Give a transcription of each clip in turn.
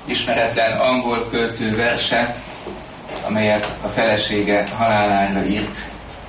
ismeretlen angol költő verse, amelyet a felesége halálára írt.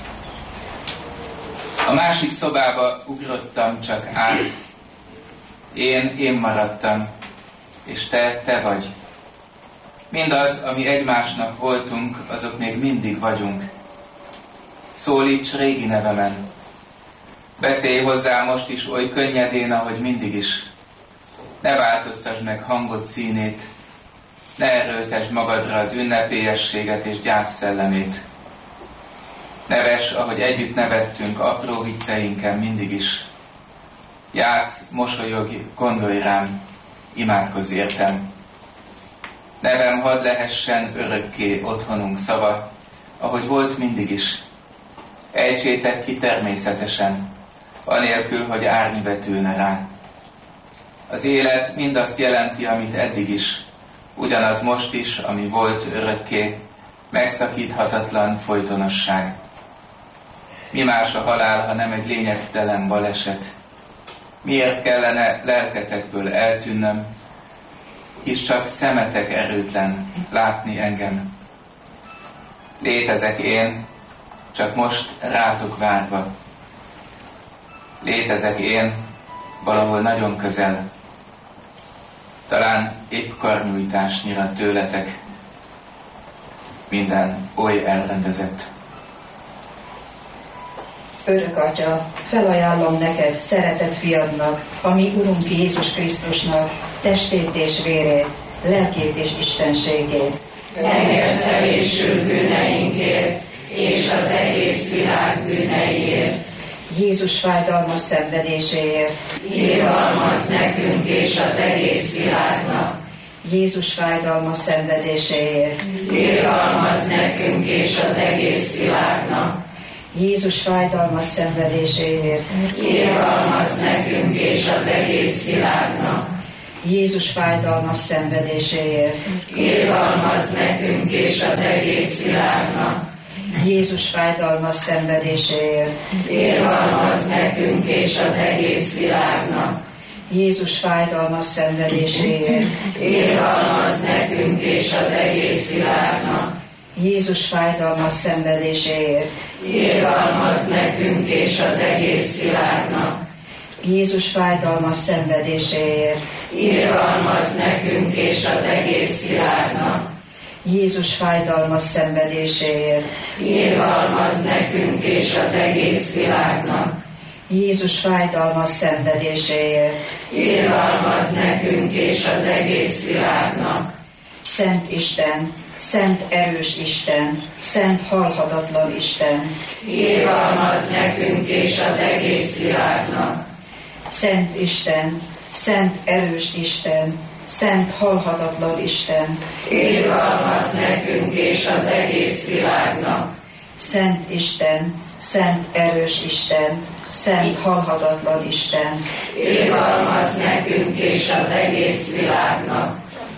A másik szobába ugrottam csak át. Én maradtam, és te vagy. Mindaz, ami egymásnak voltunk, azok még mindig vagyunk. Szólíts régi nevemen. Beszélj hozzá most is oly könnyedén, ahogy mindig is. Ne változtasd meg hangod színét, ne erőltesd magadra az ünnepélyességet és gyász szellemét. Neves, ahogy együtt nevettünk apró vicceinken mindig is. Játsz, mosolyogj, gondolj rám, imádkozz értem. Nevem hadd lehessen örökké otthonunk szava, ahogy volt mindig is. Ejtsétek ki természetesen, anélkül, hogy árny vetülne rá. Az élet mindazt jelenti, amit eddig is, ugyanaz most is, ami volt örökké, megszakíthatatlan folytonosság. Mi más a halál, ha nem egy lényegtelen baleset? Miért kellene lelketekből eltűnnöm, hisz csak szemetek erőtlen látni engem? Létezek én, csak most rátok várva. Létezek én, valahol nagyon közel. Talán épp karnyújtásnyira tőletek. Minden oly elrendezett. Örök Atya, felajánlom neked, szeretett fiadnak, a mi Urunk Jézus Krisztusnak, testét és vérét, lelkét és istenségét. Megérzelésül bűneinkért, és az egész világ bűneiért. Jézus fájdalmas szenvedéséért. Irgalmazz nekünk és az egész világnak. Jézus fájdalmas szenvedéséért. Irgalmazz nekünk és az egész világnak. Jézus fájdalmas szenvedéséért. Irgalmazz nekünk és az egész világnak. Jézus fájdalmas szenvedéséért. Irgalmazz nekünk és az egész világnak. Jézus fájdalmas szenvedéséért. Irgalmazz nekünk és az egész világnak. Jézus fájdalmas szenvedéséért. Irgalmazz nekünk és az egész világnak. Jézus fájdalmas szenvedéséért. Irgalmazz nekünk és az egész világnak. Jézus fájdalmas szenvedéséért. Irgalmazz nekünk és az egész világnak. Jézus fájdalmas szenvedéséért. Irgalmazz nekünk és az egész világnak. Jézus fájdalmas szenvedéséért. Irgalmazz nekünk és az egész világnak. Szent Isten, szent erős Isten, szent halhatatlan Isten. Irgalmazz nekünk és az egész világnak. Szent Isten, szent erős Isten, szent halhatatlan Isten. Irgalmazz nekünk és az egész világnak. Szent Isten, szent erős Isten, szent halhatatlan Isten. Irgalmazz nekünk és az egész világnak.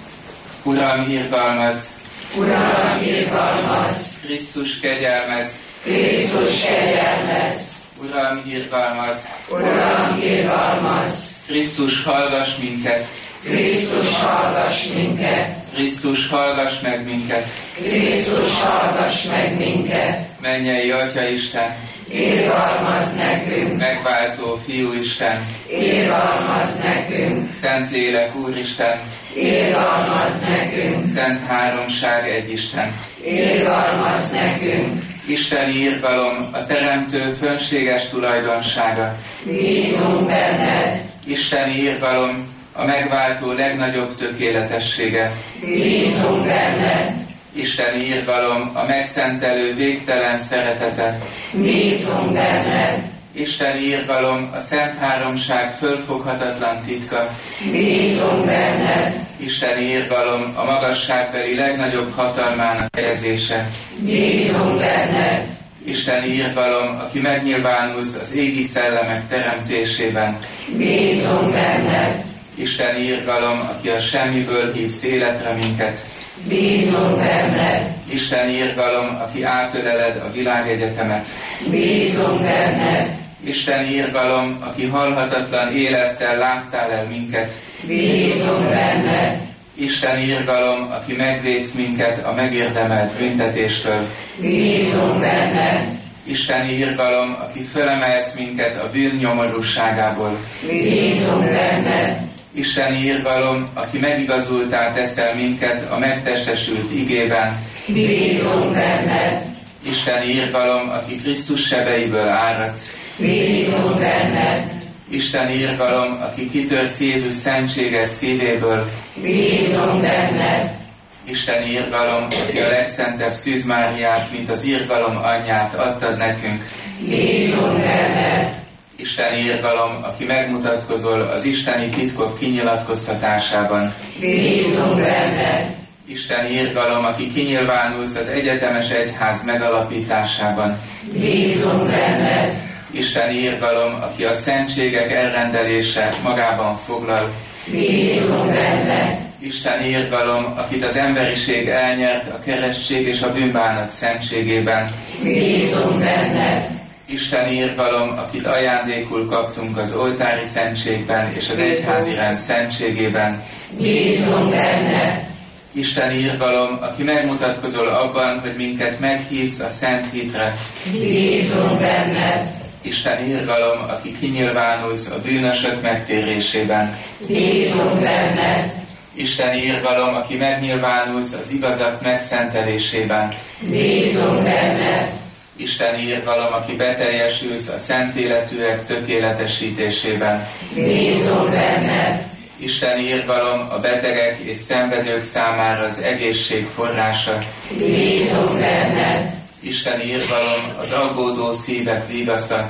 Uram, irgalmazz! Uram, irgalmazz! Krisztus, kegyelmezz! Krisztus, kegyelmezz! Uram, irgalmazz! Uram, irgalmazz! Krisztus, hallgass minket! Krisztus, hallgass minket! Krisztus, hallgass meg minket! Krisztus, hallgass meg minket! Mennyei Atya Isten! Irgalmazz nekünk! Megváltó Fiú Isten! Irgalmazz nekünk! Szentlélek Úristen! Irgalmazz nekünk! Szent Háromság egy Isten! Irgalmazz nekünk! Isteni irgalom a Teremtő fönséges tulajdonsága. Bízunk benned! Isteni irgalom a megváltó legnagyobb tökéletessége. Bízunk benned! Isteni irgalom a megszentelő végtelen szeretete. Bízunk benned! Isteni irgalom a Szent Háromság fölfoghatatlan titka. Bízunk benned! Isteni irgalom a magasságbeli legnagyobb hatalmának helyezése. Bízunk benned! Isteni irgalom, aki megnyilvánulsz az égi szellemek teremtésében. Bízunk benned! Isteni irgalom, aki a semmiből hívsz életre minket. Bízunk benned! Isteni irgalom, aki átöleled a világegyetemet. Bízunk benned! Isteni irgalom, aki halhatatlan élettel láttál el minket. Bízunk benned! Isten irgalom, aki megvédsz minket a megérdemelt büntetéstől. Bízunk benned. Isteni irgalom, aki fölemelsz minket a bűn nyomorúságából. Bízunk benned. Isteni irgalom, aki megigazultá teszel minket a megtestesült igében. Bízunk benned. Isteni irgalom, aki Krisztus sebeiből áradsz. Bízunk benned. Isteni irgalom, aki kitörsz Jézus szentséges szívéből. Bízunk benned. Isteni irgalom, aki a legszentebb Szűz Máriát, mint az irgalom anyját adtad nekünk. Bízunk benned. Isteni irgalom, aki megmutatkozol az isteni titkok kinyilatkoztatásában. Bízunk benned. Isteni irgalom, aki kinyilvánulsz az egyetemes egyház megalapításában. Bízunk benned. Isteni irgalom, aki a szentségek elrendelése magában foglal. Bízunk benned. Isteni irgalom, akit az emberiség elnyert a keresztség és a bűnbánat szentségében. Bízunk benned. Isteni irgalom, akit ajándékul kaptunk az oltári szentségben és az egyházi rend szentségében. Bízunk benned. Isteni irgalom, aki megmutatkozol abban, hogy minket meghívsz a szent hitre. Bízunk benned. Isteni irgalom, aki kinyilvánulsz a bűnösök megtérésében. Bízunk benned. Isteni irgalom, aki megnyilvánulsz az igazak megszentelésében. Bízunk benned. Isteni irgalom, aki beteljesülsz a szent életűek tökéletesítésében. Bízunk benned. Isteni irgalom, a betegek és szenvedők számára az egészség forrása. Bízunk benned. Isteni irgalom, az aggódó szívek vigasza.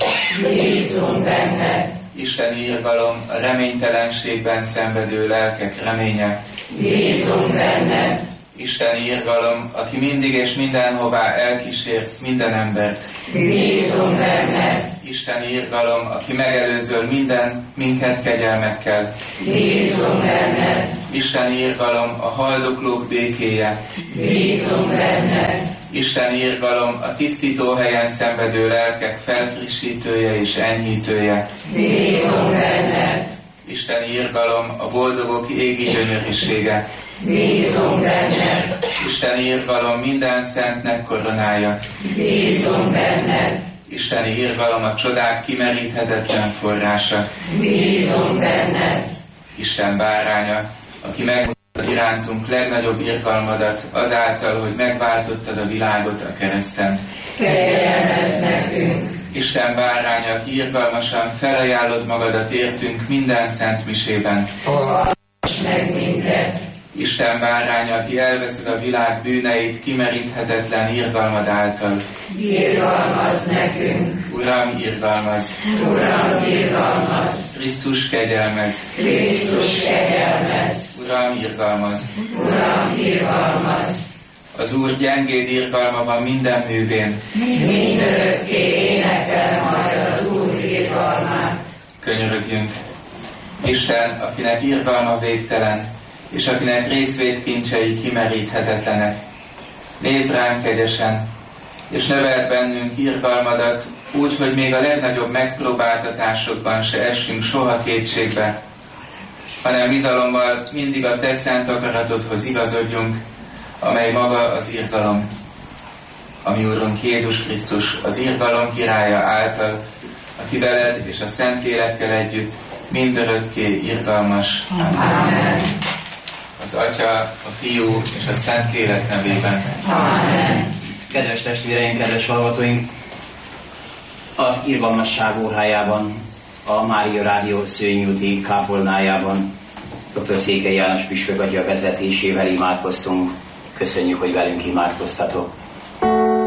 Bízunk benned. Isteni irgalom, a reménytelenségben szenvedő lelkek reménye. Bízunk benned. Isteni irgalom, aki mindig és mindenhová elkísérsz minden embert. Bízunk benned. Isteni irgalom, aki megelőzöl minket kegyelmekkel. Bízunk benned. Isteni irgalom, a haldoklók békéje. Bízunk benned. Isteni irgalom, a tisztító helyen szenvedő lelkek felfrissítője és enyhítője. Bízunk benned. Isteni irgalom, a boldogok égi gyönyörűsége. Bízunk benned. Isteni irgalom, minden szentnek koronája. Bízunk benned. Isteni irgalom, a csodák kimeríthetetlen forrása. Bízunk benned. Isten báránya, aki megmutatta irántunk legnagyobb irgalmadat azáltal, hogy megváltottad a világot a kereszten. Kegyelmezz nekünk. Isten báránya, aki irgalmasan felajánlod magadat értünk minden szent misében. Hallgass meg minket. Isten báránya, aki elveszed a világ bűneit kimeríthetetlen irgalmad által. Irgalmazz nekünk. Uram, irgalmazz! Uram, irgalmazz. Krisztus, kegyelmezz! Krisztus, kegyelmezz. Uram, irgalmazz! Uram, irgalmazz. Az Úr gyengéd irgalma van minden művén. Mindörökké énekel majd az Úr irgalmát. Könyörögjünk! Isten, akinek irgalma végtelen, és akinek részvétkincsei kimeríthetetlenek. Nézz ránk kegyesen, és növeld bennünk irgalmadat, úgy, hogy még a legnagyobb megpróbáltatásokban se essünk soha kétségbe, hanem bizalommal mindig a te szent akaratodhoz igazodjunk, amely maga az irgalom. Ami Úrunk Jézus Krisztus, az irgalom királya által, aki veled és a Szentlélekkel együtt mindörökké irgalmas. Amen. Az Atya, a Fiú és a Szentlélek nevében. Amen. Kedves testvéreim, kedves hallgatóink! Az Irgalmasság órájában, a Mária Rádió Szőnyúti kápolnájában dr. Székely János püspök atya vezetésével imádkoztunk. Köszönjük, hogy velünk imádkoztatok.